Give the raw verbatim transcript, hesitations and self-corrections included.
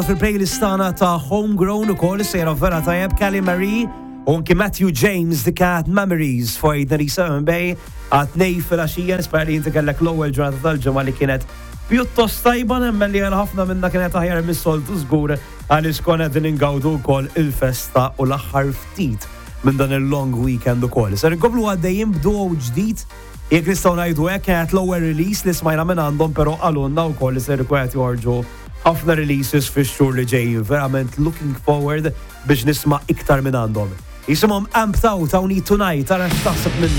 fil-playlist tagħna ta' Homegrown ukoll sejra vera tajjeb Callie Marie u anke Matthew James The Cat Memories fojna Risa Mbej għat nej fil-għaxija nispera li inti kellek l-ewwel ġurnata tal-ġimgħa li kienet pjuttost tajba nemmen li ħafna minna kienet aħjar mis-soltu żgur għaliex konna qegħdin ingawdu wkoll il-festa u l-aħħar ftit minn dan il-long weekend ukoll. Ser inkomplu għaddejjin b'duo ġdid jekk nistgħu ngħidu hekk kienet l-ewwel release li smajna minn għandhom però għalunna wkoll li ser ikun qed jorġu ħafna releases fix-xhur li ġejjin, verament looking forward biex nisma' iktar minn għandhom. Jisimhom Amped Out, I Need Tonight, ara x'taħseb minna.